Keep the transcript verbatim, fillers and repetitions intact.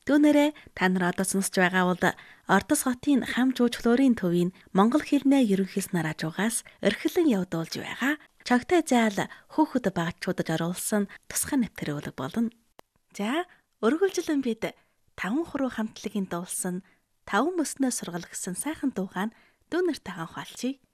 Түүнээрээ та нар одоо сонсож байгаа бол Ордос хотын хам жуулчлалын төвийн монгол хэлний ерөнхийлснээр хажуугаас орхилон явуулж байгаа чогтой заал хөөхд багчуудад оруулсан тусгай нэвтрүүлэг болно. За, өргөлжлөн бид таван хуруу хамтлагийн дуулсан таван мөснөө сургал гэсэн сайхан дуугаан дүүнэртэй ханхаалчий.